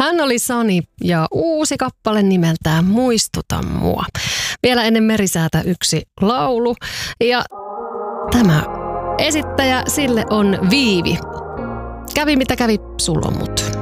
Hän oli Sani ja uusi kappale nimeltään Muistuta mua. Vielä ennen Merisäätä yksi laulu ja tämä esittäjä sille on Viivi. Kävi mitä kävi, sulla on mut.